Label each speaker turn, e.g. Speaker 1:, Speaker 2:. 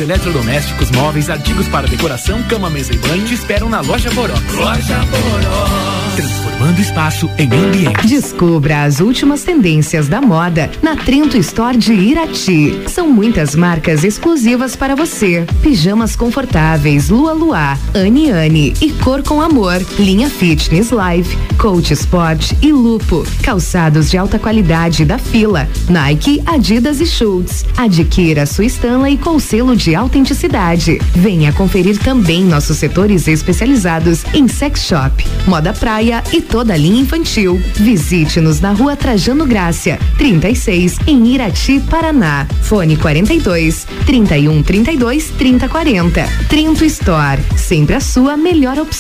Speaker 1: eletrodomésticos, móveis, artigos para decoração, cama, mesa e banho te esperam na Loja Boró.
Speaker 2: Loja Boró.
Speaker 1: Transformando espaço em ambiente.
Speaker 3: Descubra as últimas tendências da moda na Trento Store de Irati. São muitas marcas exclusivas para você. Pijamas confortáveis, Lua Luá, Anne e Cor com Amor. Linha Fitness Life, Coach Sport e Lupo. Calçados de alta qualidade da Fila, Nike, Adidas e Schultz. Adquira sua Stanley com selo de autenticidade. Venha conferir também nossos setores especializados em sex shop, moda praia e toda a linha infantil. Visite-nos na Rua Trajano Grácia, 36, em Irati, Paraná. Fone 42 31 32 30 40. Trento Store, sempre a sua melhor opção.